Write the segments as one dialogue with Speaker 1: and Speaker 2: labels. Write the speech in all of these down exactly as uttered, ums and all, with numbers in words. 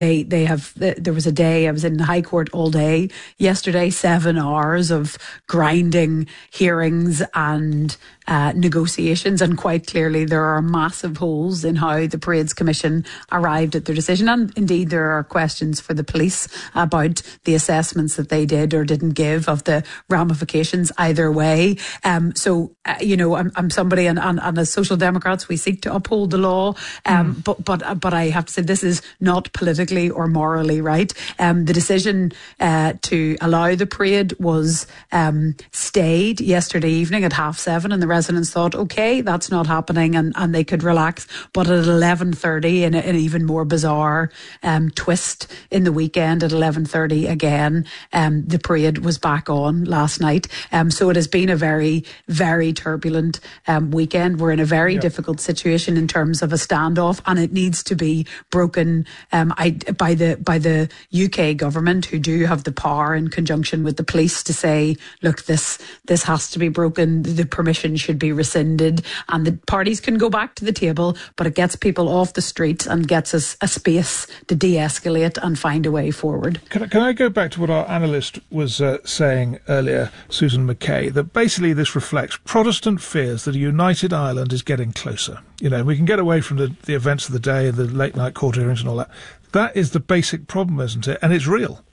Speaker 1: They they have, there was a day, I was in the High Court all day yesterday, seven hours of grinding hearings and uh, negotiations, and quite clearly there are massive holes in how the Parades Commission arrived at their decision, and indeed there are questions for the police about the assessments that they did or didn't give of the ramifications either way. Um, so, uh, you know, I'm, I'm somebody, and, and, and as Social Democrats we seek to uphold the law, um, mm. but, but, but I have to say this is not politically or morally right. Um, the decision uh, to allow the parade was um, stayed yesterday evening at half seven, and the residents thought, OK, that's not happening, and, and they could relax. But at eleven thirty, in, a, in an even more bizarre um, twist in the weekend, at eleven thirty again, um, the parade was back on last night. Um, so it has been a very, very turbulent um, weekend. We're in a very yeah. difficult situation in terms of a standoff, and it needs to be broken. Um, I by the by the U K government, who do have the power in conjunction with the police to say, look, this this has to be broken, the permission should be rescinded, and the parties can go back to the table, but it gets people off the streets and gets us a space to de-escalate and find a way forward.
Speaker 2: Can I, can I go back to what our analyst was uh, saying earlier, Susan McKay, that basically this reflects Protestant fears that a united Ireland is getting closer. You know, we can get away from the, the events of the day and the late night court hearings and all that. That is the basic problem, isn't it? And it's real.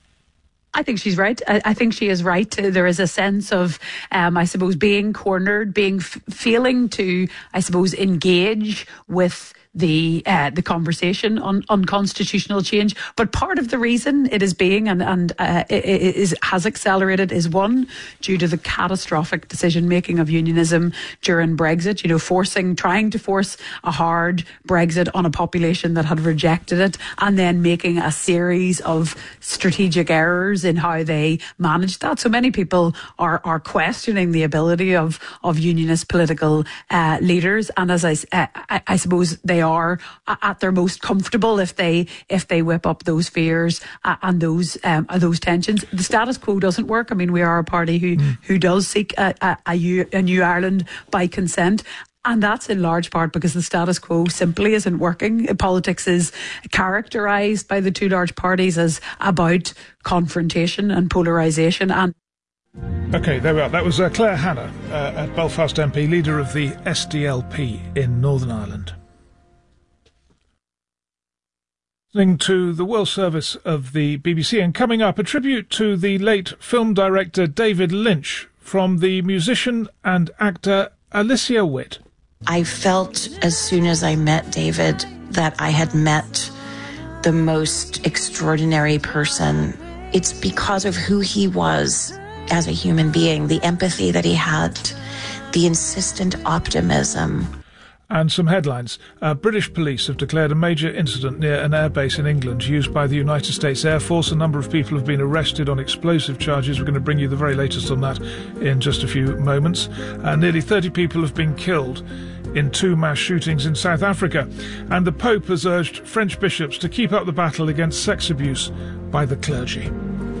Speaker 1: I think she's right. I, I think she is right. There is a sense of, um, I suppose, being cornered, being f- feeling to, I suppose, engage with the uh, the conversation on, on constitutional change. But part of the reason it is being and, and uh, it, it is, has accelerated is, one, due to the catastrophic decision-making of unionism during Brexit, you know, forcing, trying to force a hard Brexit on a population that had rejected it, and then making a series of strategic errors in how they managed that. So many people are, are questioning the ability of, of unionist political uh, leaders. And as I, uh, I, I suppose they are at their most comfortable if they if they whip up those fears uh, and those um, uh, those tensions. The status quo doesn't work. I mean, we are a party who mm. who does seek a, a, a, a new Ireland by consent. And that's in large part because the status quo simply isn't working. Politics is characterised by the two large parties as about confrontation and polarisation. And
Speaker 2: OK, there we are. That was uh, Claire Hanna, uh, at Belfast M P, leader of the S D L P in Northern Ireland. Listening to the World Service of the B B C, and coming up, a tribute to the late film director David Lynch from the musician and actor Alicia Witt.
Speaker 3: I felt as soon as I met David that I had met the most extraordinary person. It's because of who he was as a human being, the empathy that he had, the insistent optimism.
Speaker 2: And some headlines. Uh, British police have declared a major incident near an airbase in England used by the United States Air Force. A number of people have been arrested on explosive charges. We're going to bring you the very latest on that in just a few moments. Uh, nearly thirty people have been killed in two mass shootings in South Africa. And the Pope has urged French bishops to keep up the battle against sex abuse by the clergy.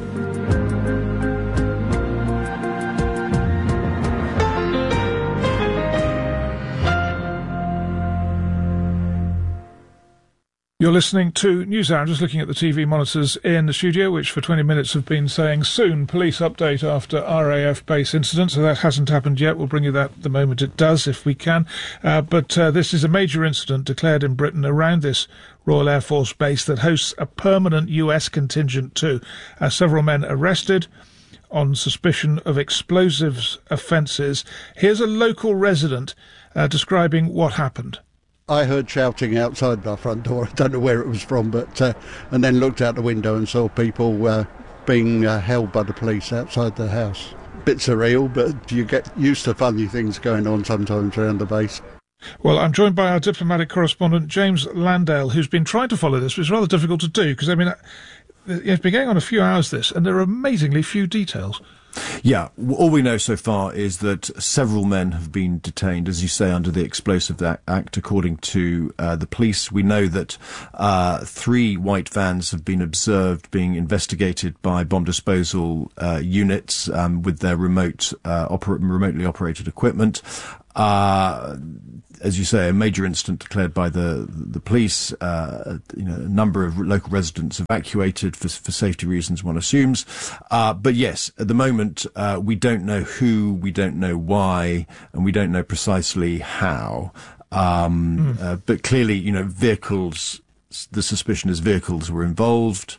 Speaker 2: You're listening to NewsHour. I'm just looking at the T V monitors in the studio, which for twenty minutes have been saying soon police update after R A F base incident. So that hasn't happened yet. We'll bring you that the moment it does, if we can. Uh, but uh, this is a major incident declared in Britain around this Royal Air Force base that hosts a permanent U S contingent too. Uh, several men arrested on suspicion of explosives offences. Here's a local resident uh, describing what happened.
Speaker 4: I heard shouting outside my front door. I don't know where it was from, but uh, and then looked out the window and saw people uh, being uh, held by the police outside the house. Bit surreal, but you get used to funny things going on sometimes around the base.
Speaker 2: Well, I'm joined by our diplomatic correspondent, James Landale, who's been trying to follow this, but it's rather difficult to do, because, I mean, it's been going on a few hours, this, and there are amazingly few details.
Speaker 5: Yeah, all we know so far is that several men have been detained, as you say, under the Explosive Act, according to uh, the police. We know that uh, three white vans have been observed being investigated by bomb disposal uh, units um, with their remote, uh, oper- remotely operated equipment. Uh, as you say, a major incident declared by the the police. Uh, you know, a number of local residents evacuated for for safety reasons, one assumes. Uh, but yes, at the moment, uh, we don't know who, we don't know why, and we don't know precisely how. Um, mm. uh, but clearly, you know, vehicles. The suspicion is vehicles were involved,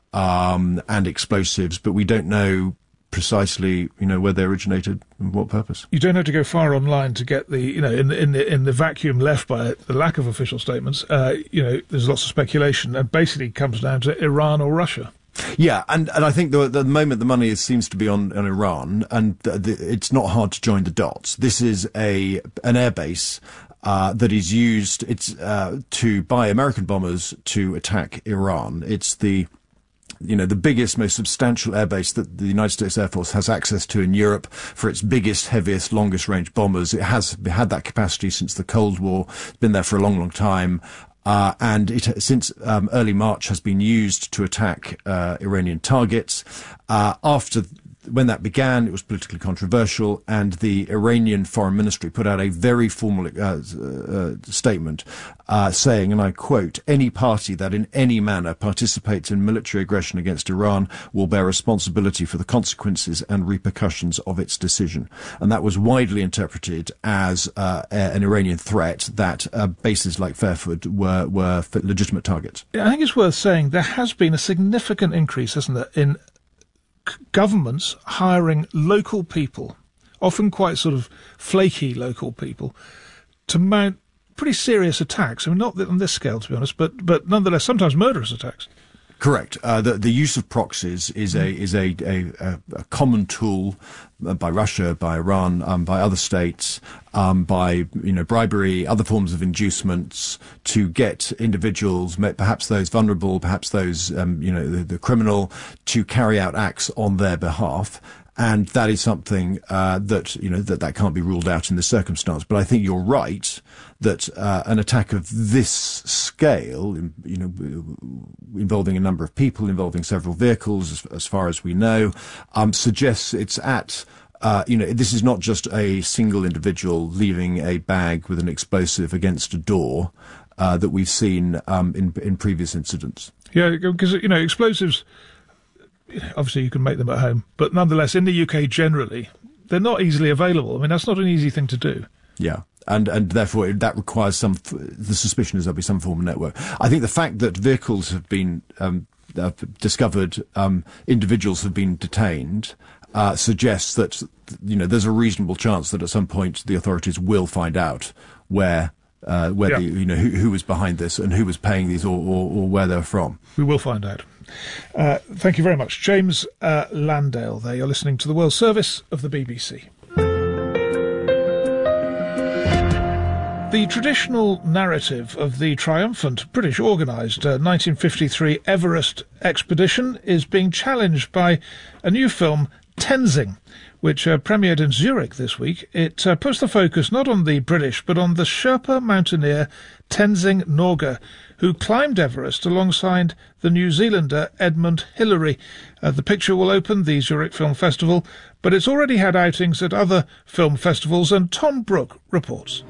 Speaker 5: um, and explosives, but we don't know precisely, you know, where they originated and what purpose.
Speaker 2: You don't have to go far online to get the, you know, in the in the in the vacuum left by it, the lack of official statements. Uh, you know, there's lots of speculation, and basically comes down to Iran or Russia.
Speaker 5: Yeah, and, and I think the, the moment the money is, seems to be on, on Iran, and the, the, it's not hard to join the dots. This is a an airbase uh, that is used it's uh, to by American bombers to attack Iran. It's the you know, the biggest, most substantial airbase that the United States Air Force has access to in Europe for its biggest, heaviest, longest range bombers. It has had that capacity since the Cold War. It's been there for a long, long time. Uh, and it, since um, early March, has been used to attack uh, Iranian targets. Uh, after when that began, it was politically controversial, and the Iranian Foreign Ministry put out a very formal uh, uh, statement uh, saying, and I quote, "Any party that in any manner participates in military aggression against Iran will bear responsibility for the consequences and repercussions of its decision." And that was widely interpreted as uh, an Iranian threat that uh, bases like Fairford were, were legitimate targets.
Speaker 2: I think it's worth saying there has been a significant increase, hasn't there, in governments hiring local people, often quite sort of flaky local people, to mount pretty serious attacks. I mean, not on this scale, to be honest, but but nonetheless, sometimes murderous attacks.
Speaker 5: Correct. Uh, the the use of proxies is a is a a, a common tool by Russia, by Iran, um, by other states, um, by you know bribery, other forms of inducements to get individuals, perhaps those vulnerable, perhaps those um, you know the, the criminal, to carry out acts on their behalf. And that is something uh, that you know that that can't be ruled out in this circumstance. But I think you're right that uh, an attack of this scale, you know, involving a number of people, involving several vehicles, as, as far as we know, um, suggests it's at. Uh, you know, this is not just a single individual leaving a bag with an explosive against a door uh, that we've seen um, in in previous incidents.
Speaker 2: Yeah, because you know explosives. Obviously, you can make them at home, but nonetheless, in the U K generally, they're not easily available. I mean, that's not an easy thing to do.
Speaker 5: Yeah, and and therefore that requires some. The suspicion is there'll be some form of network. I think the fact that vehicles have been um, uh, discovered, um, individuals have been detained, uh, suggests that you know there's a reasonable chance that at some point the authorities will find out where. Uh, where yeah. the, you know who, who was behind this and who was paying these, or, or, or where they're from.
Speaker 2: We will find out. Uh, thank you very much, James uh, Landale. There, you're listening to the World Service of the B B C. The traditional narrative of the triumphant British organised uh, nineteen fifty-three Everest expedition is being challenged by a new film, Tenzing, which uh, premiered in Zurich this week. It uh, puts the focus not on the British, but on the Sherpa mountaineer Tenzing Norgay, who climbed Everest alongside the New Zealander Edmund Hillary. Uh, the picture will open the Zurich Film Festival, but it's already had outings at other film festivals, and Tom Brooke reports.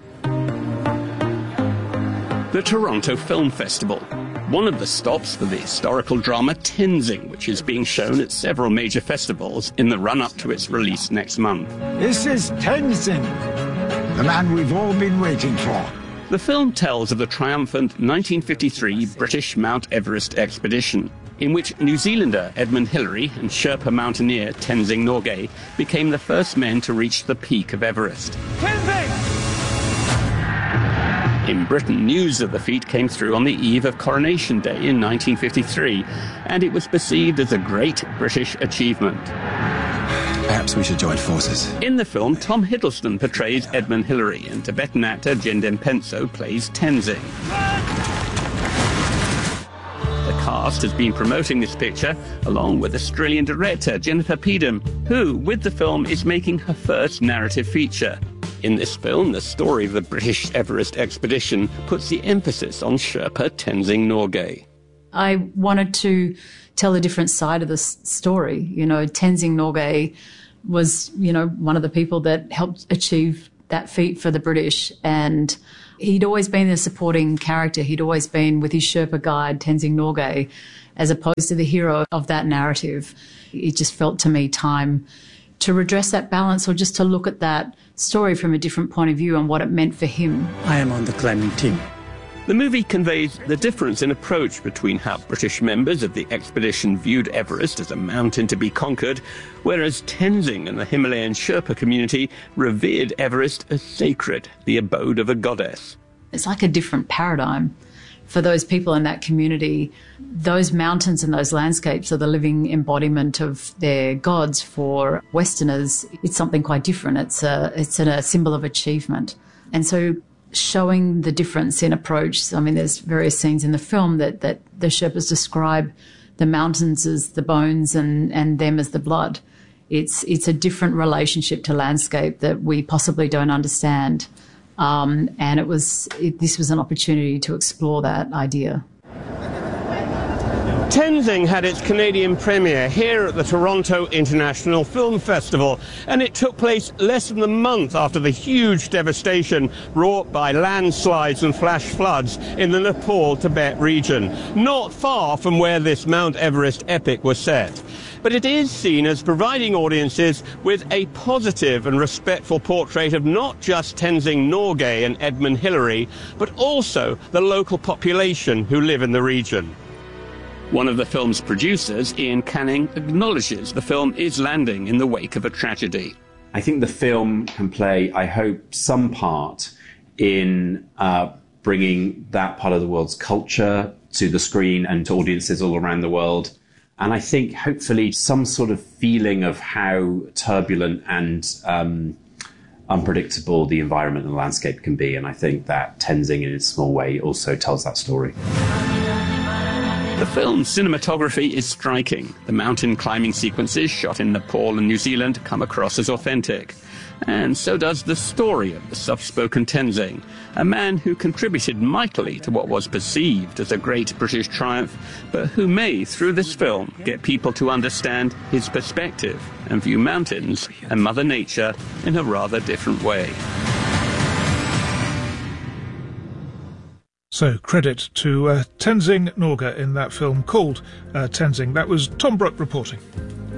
Speaker 6: The Toronto Film Festival. One of the stops for the historical drama Tenzing, which is being shown at several major festivals in the run-up to its release next month.
Speaker 7: This is Tenzing, the man we've all been waiting for.
Speaker 6: The film tells of the triumphant nineteen fifty-three British Mount Everest expedition, in which New Zealander Edmund Hillary and Sherpa mountaineer Tenzing Norgay became the first men to reach the peak of Everest.
Speaker 7: Tenzing!
Speaker 6: In Britain, news of the feat came through on the eve of Coronation Day in nineteen fifty-three, and it was perceived as a great British achievement.
Speaker 8: Perhaps we should join forces.
Speaker 6: In the film, Tom Hiddleston portrays Edmund Hillary, and Tibetan actor Jendem Penso plays Tenzing. The cast has been promoting this picture, along with Australian director Jennifer Peedham, who, with the film, is making her first narrative feature. In this film, the story of the British Everest expedition puts the emphasis on Sherpa Tenzing Norgay.
Speaker 9: I wanted to tell a different side of the story. You know, Tenzing Norgay was, you know, one of the people that helped achieve that feat for the British, and he'd always been a supporting character. He'd always been with his Sherpa guide, Tenzing Norgay, as opposed to the hero of that narrative. It just felt to me time to redress that balance, or just to look at that story from a different point of view and what it meant for him.
Speaker 10: I am on the climbing team.
Speaker 6: The movie conveys the difference in approach between how British members of the expedition viewed Everest as a mountain to be conquered, whereas Tenzing and the Himalayan Sherpa community revered Everest as sacred, the abode of a goddess.
Speaker 9: It's like a different paradigm. For those people in that community, those mountains and those landscapes are the living embodiment of their gods. For Westerners, it's something quite different. It's a, it's a symbol of achievement. And so showing the difference in approach, I mean, there's various scenes in the film that, that the Sherpas describe the mountains as the bones and, and them as the blood. It's, it's a different relationship to landscape that we possibly don't understand. Um, and it was it, this was an opportunity to explore that idea.
Speaker 6: Tenzing had its Canadian premiere here at the Toronto International Film Festival, and it took place less than a month after the huge devastation wrought by landslides and flash floods in the Nepal-Tibet region, not far from where this Mount Everest epic was set. But it is seen as providing audiences with a positive and respectful portrait of not just Tenzing Norgay and Edmund Hillary, but also the local population who live in the region. One of the film's producers, Ian Canning, acknowledges the film is landing in the wake of a tragedy.
Speaker 11: I think the film can play, I hope, some part in uh, bringing that part of the world's culture to the screen and to audiences all around the world. And I think, hopefully, some sort of feeling of how turbulent and um, unpredictable the environment and the landscape can be. And I think that Tenzing, in its small way, also tells that story.
Speaker 6: The film's cinematography is striking. The mountain climbing sequences shot in Nepal and New Zealand come across as authentic. And so does the story of the soft-spoken Tenzing, a man who contributed mightily to what was perceived as a great British triumph, but who may, through this film, get people to understand his perspective and view mountains and Mother Nature in a rather different way.
Speaker 2: So, credit to uh, Tenzing Norgay in that film called uh, Tenzing. That was Tom Brooke reporting.